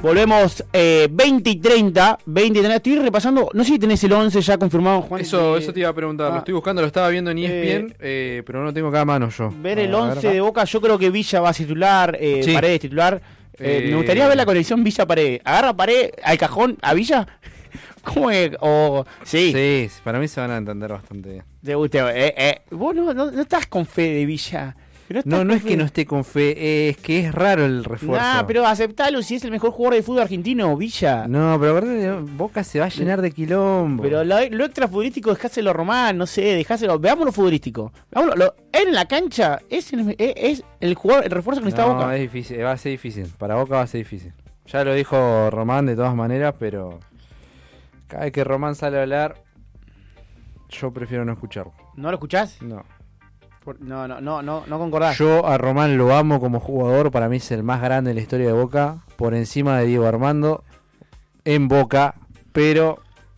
Volvemos 20 y 30. Estoy repasando. No sé si tenés el 11 ya confirmado, Juan. Eso te iba a preguntar. Lo estoy buscando, lo estaba viendo en ESPN, pero no lo tengo acá a mano yo. Ver el 11 de Boca. Yo creo que Villa va a titular. Sí. Paredes titular. Me gustaría ver la conexión Villa-Paredes. Agarra Paredes al cajón a Villa. ¿Cómo es? Sí, para mí se van a entender bastante bien. ¿Te gusta? Vos no estás con fe de Villa. No es que no esté con fe, es que es raro el refuerzo. Pero aceptalo si es el mejor jugador de fútbol argentino, Villa. No, pero verdad, Boca se va a llenar de quilombo. Pero lo extra futbolístico dejáselo a Román, no sé, dejáselo. Veamos lo futbolístico. Él en la cancha es el jugador, el refuerzo que necesita Boca. No, es difícil, va a ser difícil. Para Boca va a ser difícil. Ya lo dijo Román de todas maneras, pero cada vez que Román sale a hablar, yo prefiero no escucharlo. ¿No lo escuchás? No. No concordás. Yo a Román lo amo como jugador, para mí es el más grande en la historia de Boca, por encima de Diego Armando en Boca, pero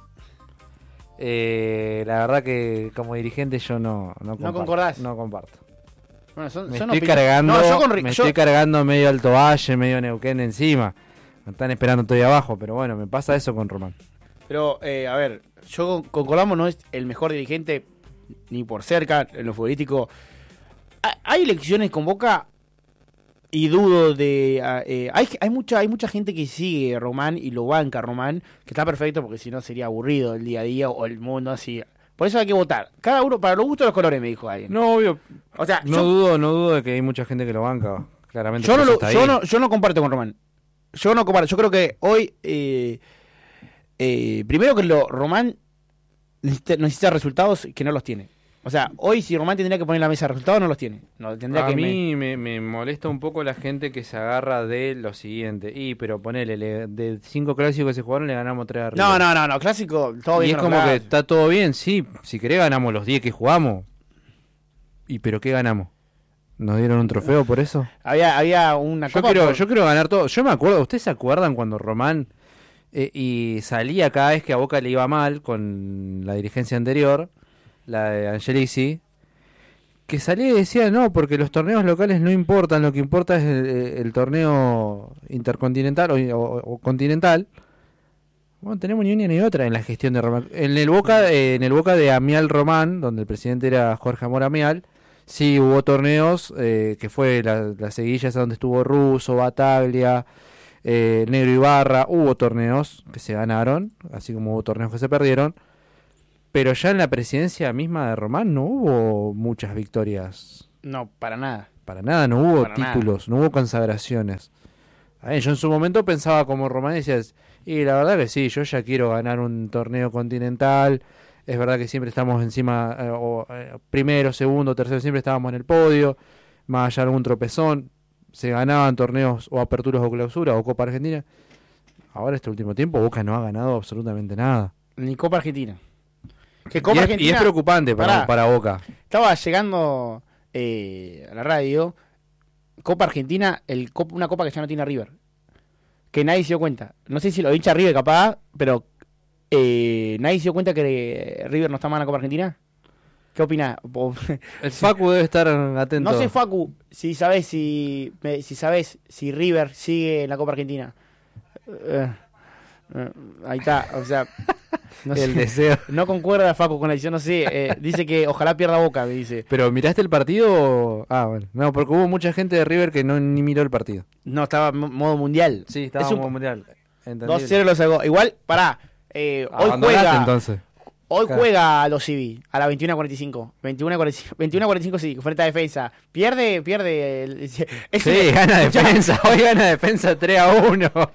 la verdad que como dirigente yo no concordás. No comparto. Bueno, me estoy cargando medio Alto Valle, medio Neuquén encima. Me están esperando todavía abajo, pero bueno, me pasa eso con Román. Pero, a ver, yo concordamos, no es el mejor dirigente ni por cerca en lo futbolístico. Hay elecciones con Boca y dudo de hay mucha gente que sigue a Román y lo banca a Román, que está perfecto porque si no sería aburrido el día a día o el mundo así. Por eso hay que votar. Cada uno para los gustos de los colores, me dijo alguien. No, obvio. O sea, no dudo de que hay mucha gente que lo banca. Claramente. Yo no comparto con Román. Yo no comparto. Yo creo que hoy primero que Román necesita resultados que no los tiene. O sea, hoy si Román tendría que poner en la mesa resultados, no los tiene. A mí me molesta un poco la gente que se agarra de lo siguiente. Pero ponele, de 5 clásicos que se jugaron, le ganamos 3 arriba. No, clásico, todo bien. Y es como que está todo bien, sí. Si querés ganamos los 10 que jugamos. ¿Pero qué ganamos? ¿Nos dieron un trofeo por eso? Había una copa. Yo quiero ganar todo. Yo me acuerdo, ¿ustedes se acuerdan cuando Román y salía cada vez que a Boca le iba mal con la dirigencia anterior, la de Angelici, que salía y decía no, porque los torneos locales no importan, lo que importa es el torneo intercontinental o continental? Bueno, tenemos ni una ni otra en la gestión de Román. En el Boca de Amial Román, donde el presidente era Jorge Amor Amial, sí hubo torneos, que fue la seguilla esa donde estuvo Russo, Bataglia, Negro Ibarra. Hubo torneos que se ganaron, así como hubo torneos que se perdieron, pero ya en la presidencia misma de Román no hubo muchas victorias. No, para nada. Para nada, no hubo títulos, no hubo consagraciones. Yo en su momento pensaba como Román y decía, y la verdad que sí, yo ya quiero ganar un torneo continental. Es verdad que siempre estamos encima, primero, segundo, tercero, siempre estábamos en el podio, más allá de algún tropezón. Se ganaban torneos o aperturas o clausura o Copa Argentina. Ahora este último tiempo Boca no ha ganado absolutamente nada. Ni Copa Argentina. Y es preocupante para Boca. Estaba llegando a la radio Copa Argentina, una copa que ya no tiene River. Que nadie se dio cuenta. No sé si lo hincha River capaz, pero nadie se dio cuenta que River no está más en la Copa Argentina. ¿Qué opinás? El Facu debe estar atento. No sé, Facu, si sabés si River sigue en la Copa Argentina. Ahí está, o sea, no el sé, deseo. No concuerda Facu con la decisión, no sé, dice que ojalá pierda Boca, me dice. Pero ¿miraste el partido? Bueno, no, porque hubo mucha gente de River que ni miró el partido. No, estaba en modo mundial. Sí, estaba en modo mundial. 2-0 lo sacó. Igual, pará, hoy juega. Entonces. Hoy juega a los Civi, a la 21:45. 21:45 sí, frente a Defensa. Pierde. Sí, gana Defensa. Hoy gana Defensa 3-1.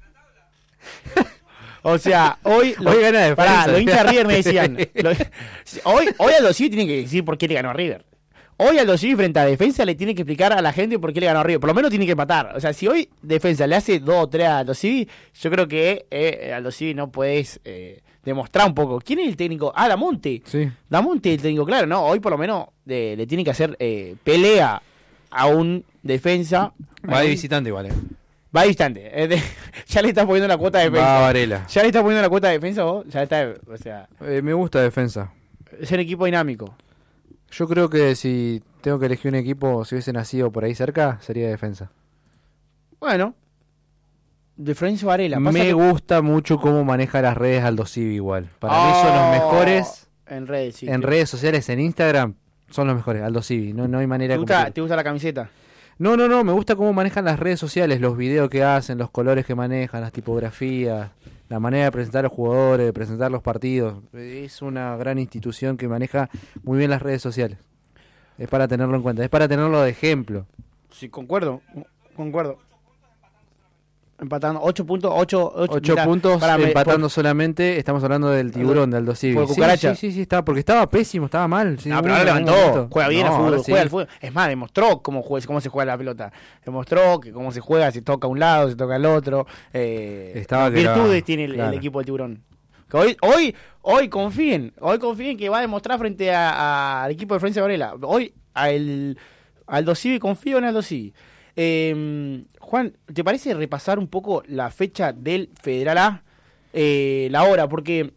O sea, hoy gana Defensa. Pará, los hinchas de River me decían. Hoy Aldo Civi tiene que decir por qué le ganó a River. Hoy Aldo Civi frente a Defensa le tiene que explicar a la gente por qué le ganó a River. Por lo menos tiene que matar. O sea, si hoy Defensa le hace 2 o 3 a Aldo Civi, yo creo que Aldo Civi no puedes demostrar un poco. ¿Quién es el técnico? Damonte. Sí. Damonte es el técnico, claro, ¿no? Hoy por lo menos le tiene que hacer pelea a un Defensa. Va de visitante igual, Va de visitante. Ya le estás poniendo la cuota de Defensa. Va a Varela. ¿Ya le estás poniendo la cuota de Defensa vos? Ya está, o sea... me gusta Defensa. Es un equipo dinámico. Yo creo que si tengo que elegir un equipo, si hubiese nacido por ahí cerca, sería Defensa. Bueno. de Florencio Varela. Me gusta mucho cómo maneja las redes Aldo Civi igual. Para mí son los mejores. En redes, sí. En redes sociales, en Instagram, son los mejores. Aldo Civi, no hay manera de ¿Te gusta la camiseta? No, me gusta cómo manejan las redes sociales, los videos que hacen, los colores que manejan, las tipografías, la manera de presentar a los jugadores, de presentar los partidos. Es una gran institución que maneja muy bien las redes sociales. Es para tenerlo en cuenta, es para tenerlo de ejemplo. Sí, concuerdo. Empatando 8 puntos, 8 puntos empatando solamente. Estamos hablando del Tiburón de Aldo Civi. Por Cucaracha. Sí, estaba, porque estaba pésimo, estaba mal. No, pero ahora levantó, juega bien al fútbol, juega al fútbol. Es más, demostró cómo se juega la pelota. Demostró que cómo se juega, se toca a un lado, se toca al otro. Virtudes tiene el equipo del Tiburón. Que hoy confíen que va a demostrar frente al equipo de Florencio Varela. Hoy Aldo Civi, confío en Aldo Civi. Juan, ¿te parece repasar un poco la fecha del Federal A? La hora, porque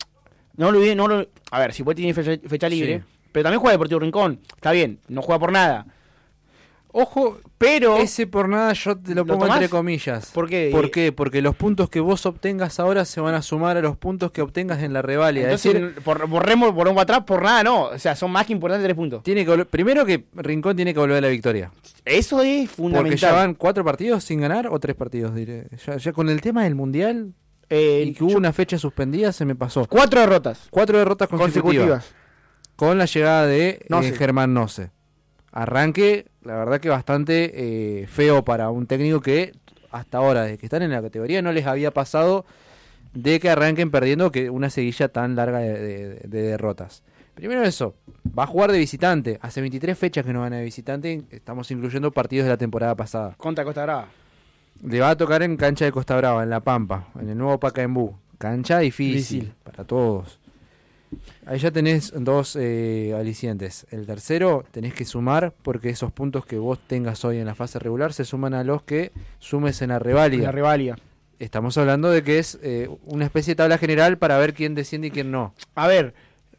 a ver, si puede tiene fecha libre, sí, pero también juega Deportivo Rincón. Está bien, no juega por nada. Ojo, pero ese por nada yo te lo pongo entre comillas. ¿Por qué? ¿Por qué? Porque los puntos que vos obtengas ahora se van a sumar a los puntos que obtengas en la reválida. Entonces, es decir, borremos atrás por nada, no. O sea, son más que importantes 3 puntos. Primero que Rincón tiene que volver a la victoria. Eso es fundamental. Porque ya van 4 partidos sin ganar o 3 partidos, diré. Ya con el tema del Mundial y que hubo una fecha suspendida se me pasó. 4 derrotas. 4 derrotas consecutivas. Con la llegada de Germán Noce. Arranque, la verdad que bastante feo para un técnico que hasta ahora, desde que están en la categoría, no les había pasado de que arranquen perdiendo que una seguilla tan larga de derrotas. Primero eso, va a jugar de visitante. Hace 23 fechas que no van de visitante, estamos incluyendo partidos de la temporada pasada. Contra Costa Brava. Le va a tocar en cancha de Costa Brava, en La Pampa, en el nuevo Pacaembu. Cancha difícil para todos. Ahí ya tenés 2 alicientes. El tercero tenés que sumar porque esos puntos que vos tengas hoy en la fase regular se suman a los que sumes en la reválida. Estamos hablando de que es una especie de tabla general para ver quién desciende y quién no. A ver,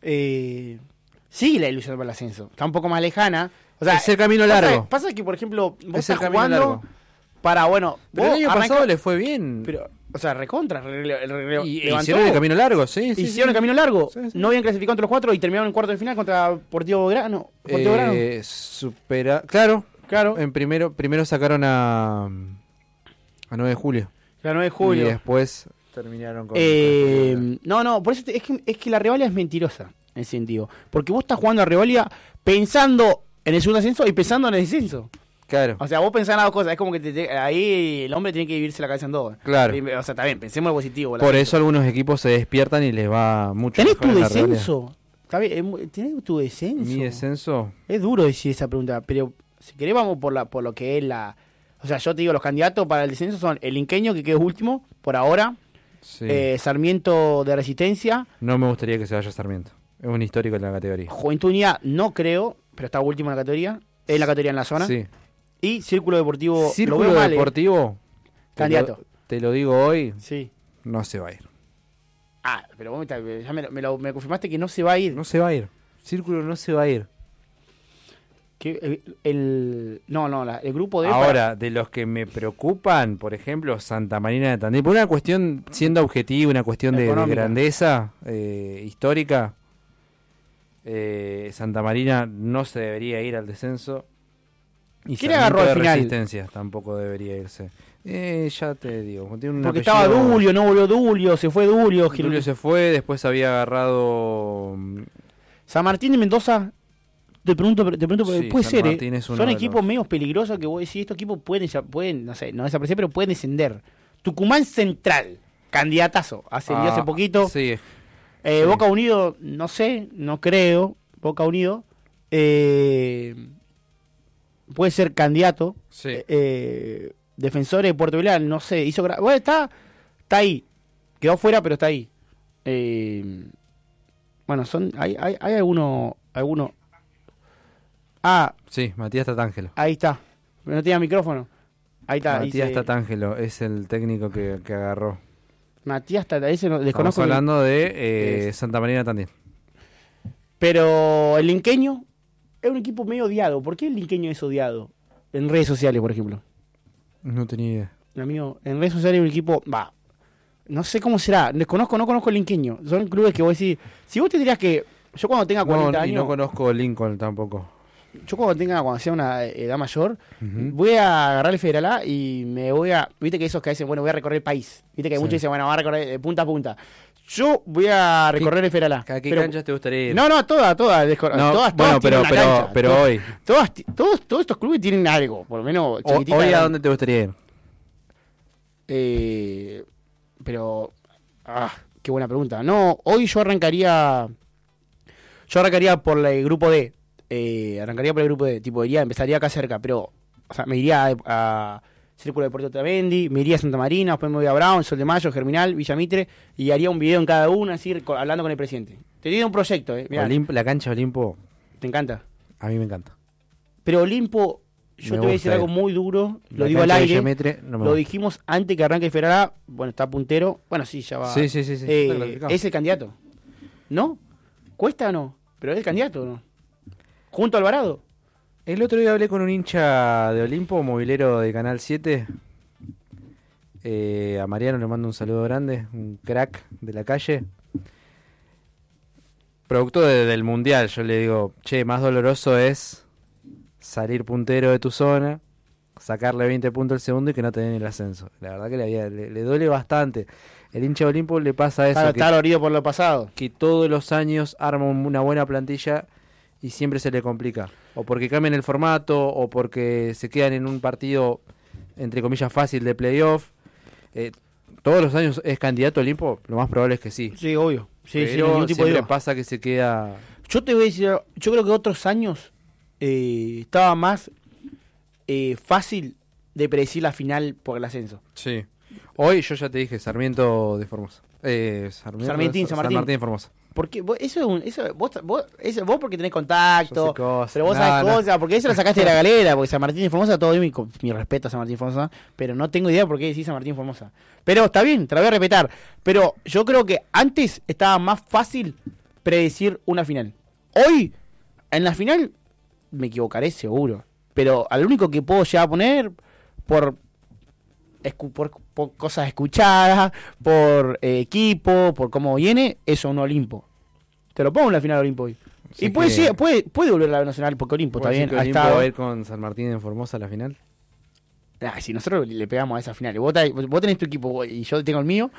sigue la ilusión para el ascenso. Está un poco más lejana. O sea, es el camino largo. Pasa que, por ejemplo, vos estás jugando largo. Para, pero el año pasado le fue bien. Pero, o sea, recontra. Hicieron el camino largo, sí. Hicieron el camino largo. Sí. No habían clasificado entre los 4 y terminaron en cuarto de final contra Deportivo Grano. Claro. En primero sacaron a 9 de julio. La 9 de julio. Y después terminaron con... No, por eso es que la rivalidad es mentirosa, en ese sentido. Porque vos estás jugando a rivalidad pensando en el segundo ascenso y pensando en el descenso. Claro. O sea, vos pensás en las dos cosas. Es como que ahí el hombre tiene que vivirse la cabeza en dos. Claro. O sea, está bien, pensemos en lo positivo. Por eso algunos equipos se despiertan y les va mucho mejor. ¿Tenés tu descenso? Está bien, ¿tenés tu descenso? ¿Mi descenso? Es duro decir esa pregunta, pero si querés vamos por lo que es la... O sea, yo te digo, los candidatos para el descenso son el Inqueño, que quedó último, por ahora. Sí. Sarmiento de Resistencia. No me gustaría que se vaya Sarmiento. Es un histórico en la categoría. Juventud Unida, no creo, pero está último en la categoría. Es la categoría en la zona. Sí. Y Círculo Deportivo. Círculo Deportivo. Candidato. Te lo digo hoy. Sí. No se va a ir. Ah, pero vos ya me confirmaste que no se va a ir. No se va a ir. Círculo no se va a ir. El grupo de... Ahora, de los que me preocupan, por ejemplo, Santa Marina de Tandil, por una cuestión, siendo objetivo, una cuestión de grandeza histórica, Santa Marina no se debería ir al descenso. Y ¿quién agarró al final? Resistencia tampoco debería irse. Ya te digo. Tiene porque estaba Dulio, no volvió Dulio, se fue Dulio. Dulio se fue, después había agarrado... San Martín de Mendoza... Te pregunto, sí, puede San ser, son equipos medio peligrosos que vos decís, estos equipos pueden, no sé, no desaparecer, pero pueden descender. Tucumán Central, candidatazo, hace poquito. Sí. Boca Unido, no sé, no creo. Boca Unido puede ser candidato. Sí. Defensores de Puerto Villar, no sé, bueno, está ahí. Quedó fuera, pero está ahí. Bueno, hay algunos. Ah, sí, Matías Tatangelo. Ahí está. No tenía micrófono. Ahí está. Matías Tatangelo es el técnico que agarró. Matías Tatangelo, ese no, desconozco. Estamos hablando de Santa Marina también. Pero el Inqueño es un equipo medio odiado. ¿Por qué el Inqueño es odiado? En redes sociales, por ejemplo. No tenía idea. Amigo, en redes sociales un equipo, no sé cómo será, no conozco el linqueño. Son clubes que vos decís, si vos te dirías que yo cuando tenga 40 años... Y no conozco Lincoln tampoco. Yo cuando sea una edad mayor, voy a agarrar el Federal A y me voy a... Viste que esos que dicen, bueno, voy a recorrer el país. Viste que muchos dicen, bueno, voy a recorrer de punta a punta. Yo voy a recorrer el Federal A. ¿A qué canchas te gustaría ir? No, todas. No, bueno, pero hoy. Todos estos clubes tienen algo, por lo menos chiquitita. ¿Hoy a dónde te gustaría ir? Pero... qué buena pregunta. No, hoy yo arrancaría por el grupo D. Tipo, empezaría acá cerca, pero, o sea, me iría a Círculo de Puerto Tramendi, me iría a Santa Marina, después me voy a Brown, Sol de Mayo, Germinal, Villa Mitre, y haría un video en cada una, así, hablando con el presidente. Te digo un proyecto, mirá. La cancha Olimpo. ¿Te encanta? A mí me encanta. Pero Olimpo, yo te voy a decir algo muy duro, lo digo al aire, lo dijimos antes que arranque el Federal A, bueno, está puntero, bueno, sí, ya va. Sí. Es el candidato, ¿no? ¿Cuesta o no? Pero es el candidato, ¿no? Junto a Alvarado. El otro día hablé con un hincha de Olimpo, movilero de Canal 7. A Mariano le mando un saludo grande, un crack de la calle. Producto del Mundial, yo le digo, más doloroso es salir puntero de tu zona, sacarle 20 puntos al segundo y que no te den el ascenso. La verdad que le duele bastante. El hincha de Olimpo le pasa eso. Está dolido por lo pasado. Que todos los años arma una buena plantilla y siempre se le complica. O porque cambian el formato, o porque se quedan en un partido, entre comillas, fácil de playoff. Todos los años es candidato Olimpo, lo más probable es que sí. Sí, obvio. Sí, pero siempre pasa que se queda... Yo te voy a decir, yo creo que otros años estaba más fácil de predecir la final por el ascenso. Sí. Hoy yo ya te dije, Sarmiento de Formosa. San Martín de Formosa. Porque vos porque tenés contacto, pero vos sabés cosas, porque eso lo sacaste de la galera, porque San Martín de Formosa, todo bien, mi respeto a San Martín de Formosa, pero no tengo idea por qué decís San Martín de Formosa. Pero está bien, te lo voy a respetar. Pero yo creo que antes estaba más fácil predecir una final. Hoy, en la final, me equivocaré seguro, pero al único que puedo llegar a poner por cosas escuchadas, por equipo, por cómo viene, eso un Olimpo. Te lo pongo en la final de Olimpo hoy. Sí, y puede volver a la Nacional porque Olimpo está bien. ¿Olimpo va a ir con San Martín en Formosa a la final? Si nosotros le pegamos a esa final, vos tenés tu equipo y yo tengo el mío.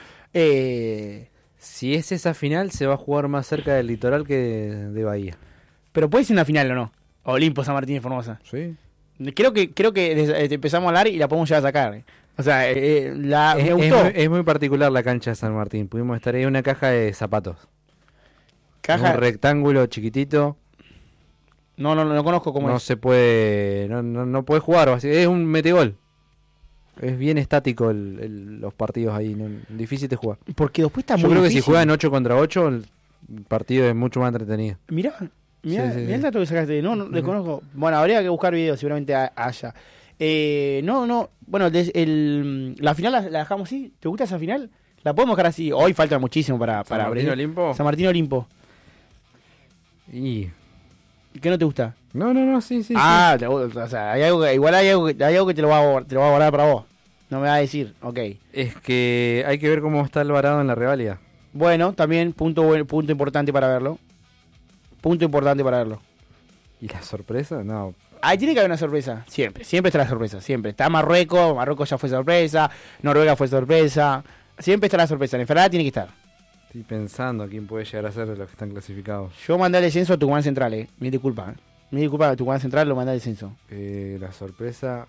Si es esa final, se va a jugar más cerca del litoral que de Bahía. Pero puede ser una final o no. Olimpo, San Martín de Formosa. Sí. Creo que empezamos a hablar y la podemos llegar a sacar. O sea, me gustó. Es muy particular la cancha de San Martín. Pudimos estar ahí en una caja de zapatos. Un rectángulo chiquitito. No conozco cómo es. No se puede. No puede jugar. Es un metegol. Es bien estático los partidos ahí. Difícil de jugar. Porque después está Yo muy creo difícil. Que si juegan 8 contra 8, el partido es mucho más entretenido. Mirá el dato que sacaste. No le conozco. Bueno, habría que buscar videos, seguramente haya. Bueno, la final la dejamos así. ¿Te gusta esa final? La podemos dejar así. Hoy falta muchísimo para San Martín Olimpo. San Martín Olimpo. ¿Y qué no te gusta? No, sí. O sea, hay algo que te lo va a guardar para vos. No me va a decir, ok. Es que hay que ver cómo está Alvarado en la reválida. Bueno, también punto importante para verlo. ¿Y la sorpresa? No. Ahí tiene que haber una sorpresa, siempre está la sorpresa, siempre. Está Marruecos ya fue sorpresa, Noruega fue sorpresa, siempre está la sorpresa, en el Ferrari tiene que estar. Estoy pensando quién puede llegar a ser de los que están clasificados. Yo mandé el descenso a Tucumán Central, Mi disculpa, a Tucumán Central lo mandé al descenso. La sorpresa...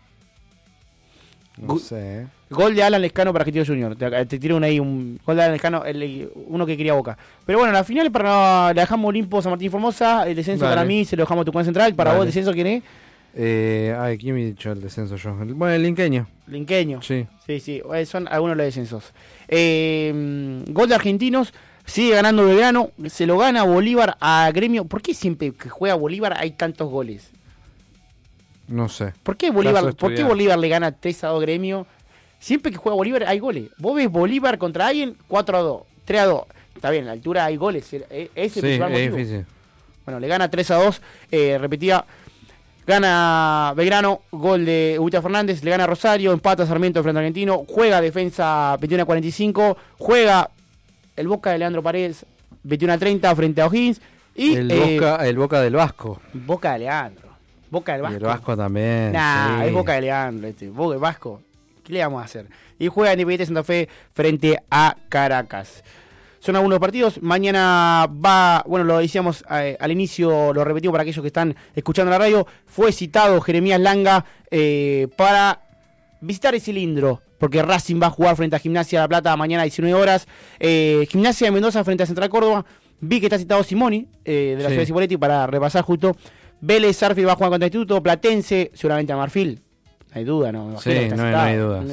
No sé, Gol de Alan Lescano para Argentino Junior. Te tiro un gol de Alan Lescano, uno que quería Boca. La final la dejamos Olimpo, San Martín Formosa. El descenso para mí se lo dejamos a Tucumán Central. Para vos, ¿el descenso quién es? ¿Quién me ha dicho el descenso yo? El linqueño. Sí. Sí, son algunos de los descensos. Gol de Argentinos. Sigue ganando Belgrano. Se lo gana Bolívar a Gremio. ¿Por qué siempre que juega Bolívar hay tantos goles? No sé. ¿Por qué Bolívar le gana 3-2 Gremio? Siempre que juega Bolívar hay goles. Vos ves Bolívar contra alguien 4-2, 3-2. Está bien, en la altura hay goles. Es el principal motivo. Difícil. Bueno, le gana 3-2. Repetía. Gana Belgrano, gol de Huguita Fernández, le gana Rosario, empata Sarmiento frente a Argentino, juega Defensa 21-45, juega el Boca de Leandro Paredes 21-30 frente a O'Higgins y el Boca del Vasco. Boca de Leandro. Boca del Vasco. Y el Vasco también. Nah, sí. es Boca de Leandro, Boca del Vasco. ¿Qué le vamos a hacer? Y juega Independiente Santa Fe frente a Caracas. Son algunos partidos. Mañana lo decíamos al inicio, lo repetimos para aquellos que están escuchando la radio. Fue citado Jeremías Langa para visitar el cilindro, porque Racing va a jugar frente a Gimnasia de La Plata mañana a 19 horas. Gimnasia de Mendoza frente a Central Córdoba. Vi que está citado Simoni de la ciudad de Cipolletti para repasar justo. Vélez Sarsfield va a jugar contra el Instituto. Platense, seguramente a Marfil. No hay duda, ¿no? Sí, no hay dudas.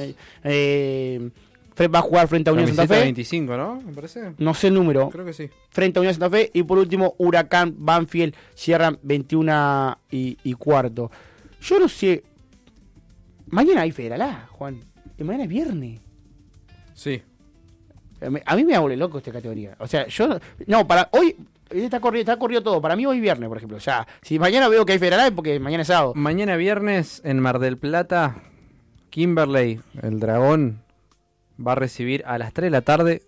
Fred va a jugar frente a Unión Santa Fe. 25, ¿no? Me parece. No sé el número. Creo que sí. Frente a Unión Santa Fe. Y por último, Huracán, Banfield, cierran 21 y cuarto. Yo no sé. Mañana hay Federal A, Juan. Y mañana es viernes. Sí. A mí me vuelve loco esta categoría. O sea, yo... No, para hoy... Está corrido todo. Para mí hoy viernes, por ejemplo. O sea, si mañana veo que hay Federal A es porque mañana es sábado. Mañana viernes en Mar del Plata, Kimberley, el Dragón, va a recibir a las 3 de la tarde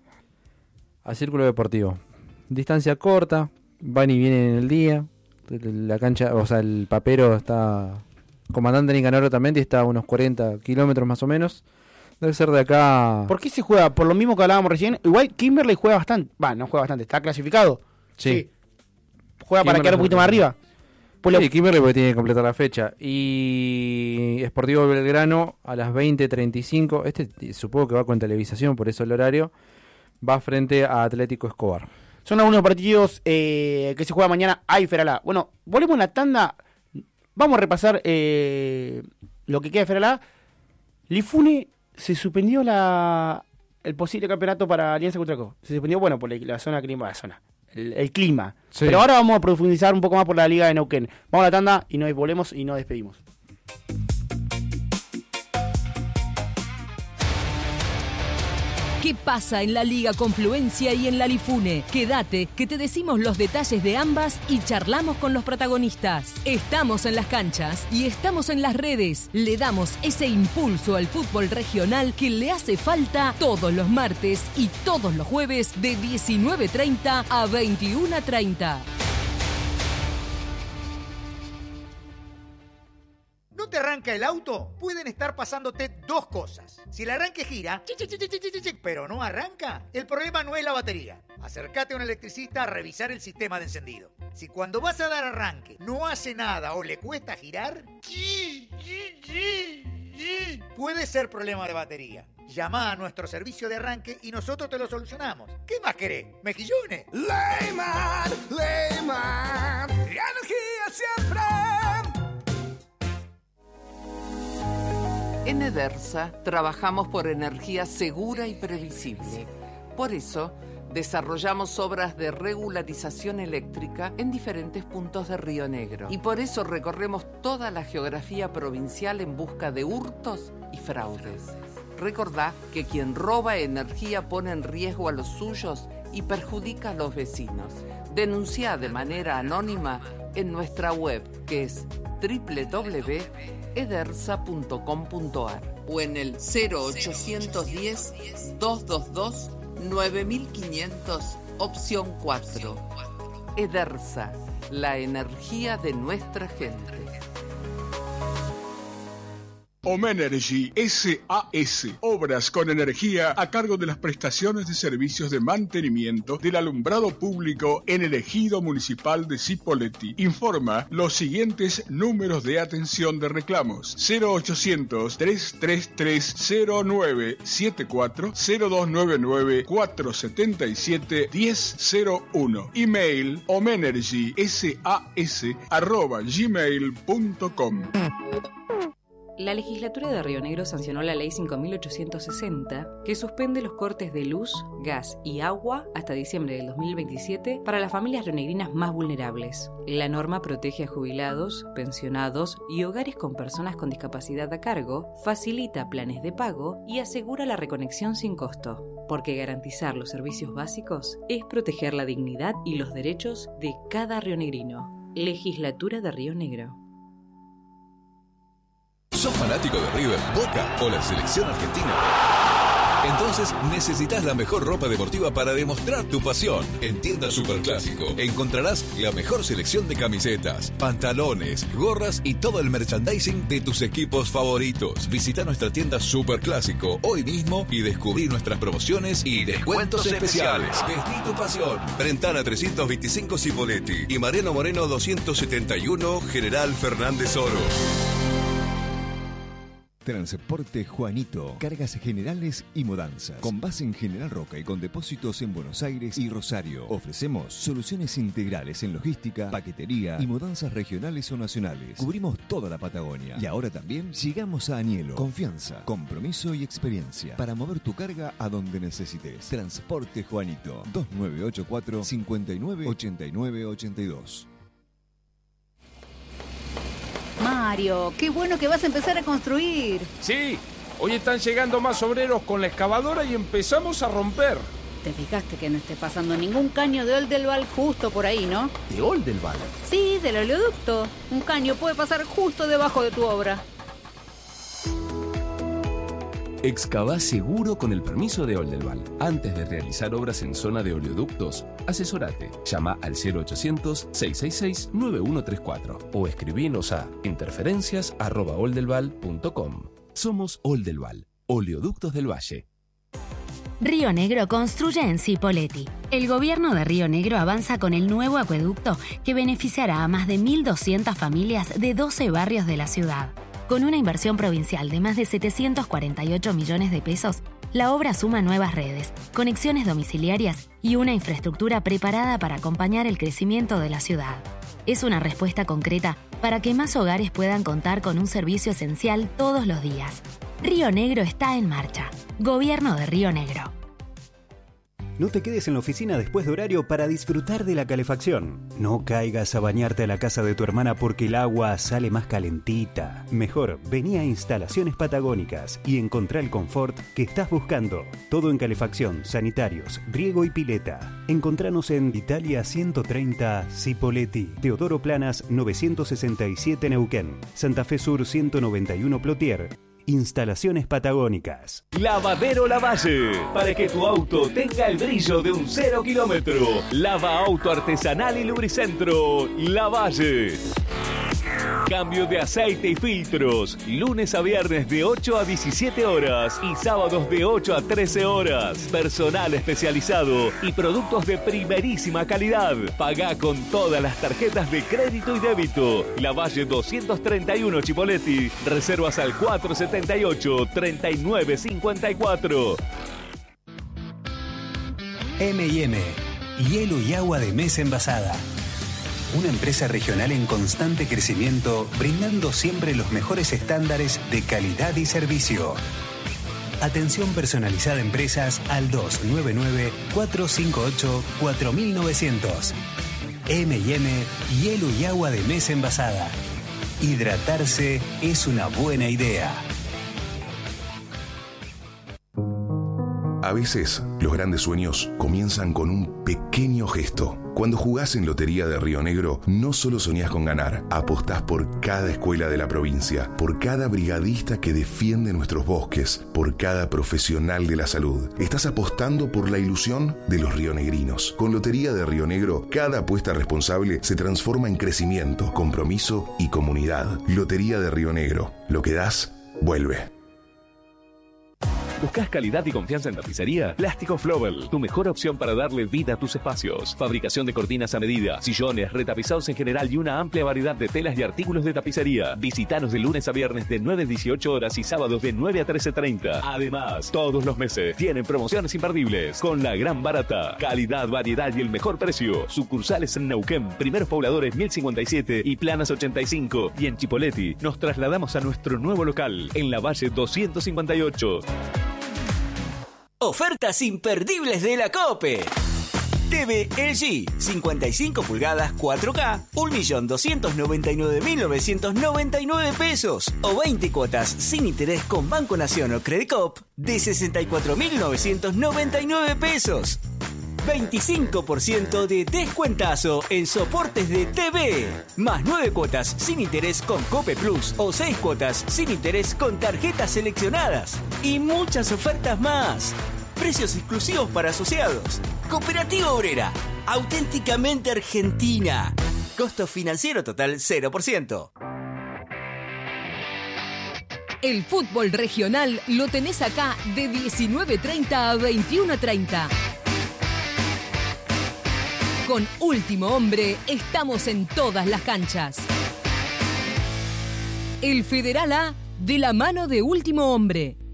a Círculo Deportivo. Distancia corta, van y vienen en el día. La cancha, o sea, el papero está... Comandante Nicanor Otamendi está a unos 40 kilómetros más o menos. Debe ser de acá... ¿Por qué se juega? Por lo mismo que hablábamos recién. Igual Kimberley juega bastante. No juega bastante, está clasificado. Sí. Juega Kimberley para quedar un poquito más arriba. Pues sí, Kimberley porque tiene que completar la fecha. Y Sportivo Belgrano a las 20:35. Supongo que va con televisación, por eso el horario. Va frente a Atlético Escobar. Son algunos partidos que se juega mañana. Hay Federal A. Bueno, volvemos a la tanda. Vamos a repasar lo que queda de Federal A. Lifune se suspendió el posible campeonato para Alianza contra Co. Se suspendió, por la zona clima, el clima. Sí. Pero ahora vamos a profundizar un poco más por la Liga de Neuquén. Vamos a la tanda y nos volvemos y nos despedimos. ¿Qué pasa en la Liga Confluencia y en la Lifune? Quédate, que te decimos los detalles de ambas y charlamos con los protagonistas. Estamos en las canchas y estamos en las redes. Le damos ese impulso al fútbol regional que le hace falta todos los martes y todos los jueves de 19:30 a 21:30. ¿No te arranca el auto? Pueden estar pasándote dos cosas. Si el arranque gira, pero no arranca, el problema no es la batería. Acércate a un electricista a revisar el sistema de encendido. Si cuando vas a dar arranque no hace nada o le cuesta girar, puede ser problema de batería. Llama a nuestro servicio de arranque y nosotros te lo solucionamos. ¿Qué más querés? ¿Mejillones? Leyman, energía siempre. En Edersa trabajamos por energía segura y previsible. Por eso, desarrollamos obras de regularización eléctrica en diferentes puntos de Río Negro. Y por eso recorremos toda la geografía provincial en busca de hurtos y fraudes. Recordá que quien roba energía pone en riesgo a los suyos y perjudica a los vecinos. Denunciá de manera anónima en nuestra web, que es www.edersa.com.ar o en el 0810-222-9500, opción 4. Edersa, la energía de nuestra gente. Omenergy SAS, obras con energía a cargo de las prestaciones de servicios de mantenimiento del alumbrado público en el ejido municipal de Cipolletti. Informa los siguientes números de atención de reclamos: 0800-333-0974, 0299-477-1001. Email omenergysas@gmail.com. La legislatura de Río Negro sancionó la Ley 5.860, que suspende los cortes de luz, gas y agua hasta diciembre del 2027 para las familias rionegrinas más vulnerables. La norma protege a jubilados, pensionados y hogares con personas con discapacidad a cargo, facilita planes de pago y asegura la reconexión sin costo, porque garantizar los servicios básicos es proteger la dignidad y los derechos de cada rionegrino. Legislatura de Río Negro. ¿Sos fanático de River, Boca o la selección argentina? Entonces necesitas la mejor ropa deportiva para demostrar tu pasión. En Tienda Superclásico encontrarás la mejor selección de camisetas, pantalones, gorras y todo el merchandising de tus equipos favoritos. Visita nuestra tienda Superclásico hoy mismo y descubrí nuestras promociones y descuentos especiales. Vestí tu pasión. Brentana 325 Cipolletti y Mariano Moreno 271 General Fernández Oro. Transporte Juanito, cargas generales y mudanzas. Con base en General Roca y con depósitos en Buenos Aires y Rosario. Ofrecemos soluciones integrales en logística, paquetería y mudanzas regionales o nacionales. Cubrimos toda la Patagonia. Y ahora también llegamos a Anielo. Confianza, compromiso y experiencia para mover tu carga a donde necesites. Transporte Juanito, 2984 598982. Mario, qué bueno que vas a empezar a construir. Sí, hoy están llegando más obreros con la excavadora y empezamos a romper. Te fijaste que no esté pasando ningún caño de Oldelval justo por ahí, ¿no? ¿De Oldelval? Sí, del oleoducto. Un caño puede pasar justo debajo de tu obra. Excavá seguro con el permiso de Oldelval. Antes de realizar obras en zona de oleoductos, asesorate. Llama al 0800-666-9134 o escribinos a interferencias@oldelval.com. Somos Oldelval, Oleoductos del Valle. Río Negro construye en Cipolletti. El gobierno de Río Negro avanza con el nuevo acueducto que beneficiará a más de 1.200 familias de 12 barrios de la ciudad. Con una inversión provincial de más de 748 millones de pesos, la obra suma nuevas redes, conexiones domiciliarias y una infraestructura preparada para acompañar el crecimiento de la ciudad. Es una respuesta concreta para que más hogares puedan contar con un servicio esencial todos los días. Río Negro está en marcha. Gobierno de Río Negro. No te quedes en la oficina después de horario para disfrutar de la calefacción. No caigas a bañarte a la casa de tu hermana porque el agua sale más calentita. Mejor, vení a Instalaciones Patagónicas y encontrá el confort que estás buscando. Todo en calefacción, sanitarios, riego y pileta. Encontranos en Italia 130 Cipolletti, Teodoro Planas 967 Neuquén, Santa Fe Sur 191 Plotier. Instalaciones Patagónicas. Lavadero Lavalle, para que tu auto tenga el brillo de un 0 kilómetro. Lava auto artesanal y lubricentro Lavalle. Cambio de aceite y filtros, lunes a viernes de 8 a 17 horas y sábados de 8 a 13 horas. Personal especializado y productos de primerísima calidad. Pagá con todas las tarjetas de crédito y débito. Lavalle 231 Cipolletti. Reservas al 478-3954. M&M, hielo y agua de mesa envasada. Una empresa regional en constante crecimiento, brindando siempre los mejores estándares de calidad y servicio. Atención personalizada a empresas al 299-458-4900. M&M, hielo y agua de mesa envasada. Hidratarse es una buena idea. A veces, los grandes sueños comienzan con un pequeño gesto. Cuando jugás en Lotería de Río Negro, no solo soñás con ganar, apostás por cada escuela de la provincia, por cada brigadista que defiende nuestros bosques, por cada profesional de la salud. Estás apostando por la ilusión de los rionegrinos. Con Lotería de Río Negro, cada apuesta responsable se transforma en crecimiento, compromiso y comunidad. Lotería de Río Negro. Lo que das, vuelve. ¿Buscas calidad y confianza en tapicería? Plástico Flobel, tu mejor opción para darle vida a tus espacios. Fabricación de cortinas a medida, sillones, retapizados en general y una amplia variedad de telas y artículos de tapicería. Visítanos de lunes a viernes de 9 a 18 horas y sábados de 9 a 13:30. Además, todos los meses tienen promociones imperdibles con la gran barata. Calidad, variedad y el mejor precio. Sucursales en Neuquén, Primeros Pobladores 1057 y Planas 85. Y en Cipolletti nos trasladamos a nuestro nuevo local en la Valle 258. Ofertas imperdibles de la COPE. TV LG, 55 pulgadas 4K, 1.299.999 pesos o 20 cuotas sin interés con Banco Nación o Credicop de 64.999 pesos. 25% de descuentazo en soportes de TV. Más 9 cuotas sin interés con Cope Plus o 6 cuotas sin interés con tarjetas seleccionadas. Y muchas ofertas más. Precios exclusivos para asociados. Cooperativa Obrera. Auténticamente argentina. Costo financiero total 0%. El fútbol regional lo tenés acá de 19:30 a 21:30. Con Último Hombre estamos en todas las canchas. El Federal A de la mano de Último Hombre.